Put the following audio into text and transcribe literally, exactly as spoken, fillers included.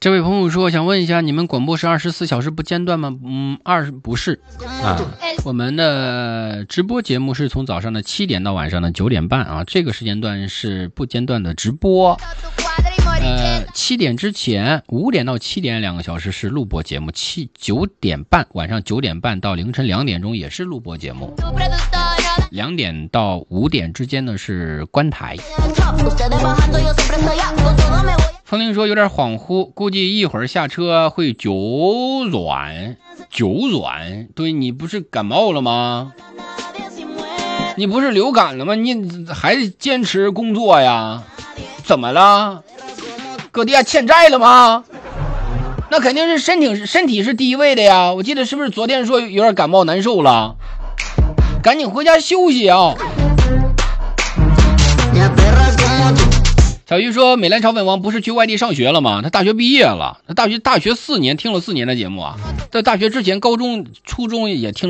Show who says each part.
Speaker 1: 这位朋友说，想问一下，你们广播是二十四小时不间断吗？嗯，二不是啊，我们的直播节目是从早上的七点到晚上的九点半啊，这个时间段是不间断的直播。呃，七点之前，五点到七点两个小时是录播节目，七九点半晚上九点半到凌晨两点钟也是录播节目，两点到五点之间呢是观台。风铃说有点恍惚，估计一会儿下车会久软，久软。对，你不是感冒了吗？你不是流感了吗？你还坚持工作呀？怎么了？搁地下欠债了吗？那肯定是身体身体是第一位的呀。我记得是不是昨天说有点感冒难受了？赶紧回家休息啊！小鱼说美兰朝粉王不是去外地上学了吗？他大学毕业了，他大学大学四年听了四年的节目啊，在大学之前高中初中也听了